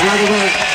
ありがとうございます。